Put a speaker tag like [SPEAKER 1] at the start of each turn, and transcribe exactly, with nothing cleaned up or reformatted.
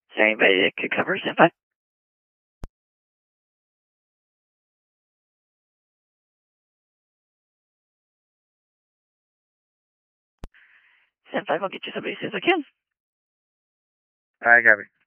[SPEAKER 1] Is there anybody that could cover Senpai? Senpai, I'll get you somebody as soon as I can.
[SPEAKER 2] Alright, copy.